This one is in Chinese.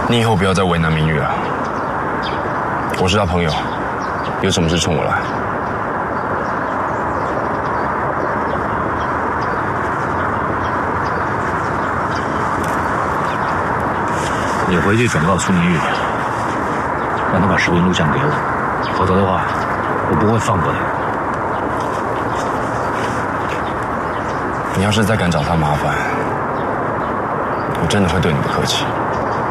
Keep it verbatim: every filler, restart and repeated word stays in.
你以后不要再为难明玉了。我是他朋友，有什么事冲我来。 你回去转告苏明玉，让他把视频录像给我，否则的话，我不会放过他。 你要是再敢找他麻烦，我真的会对你不客气。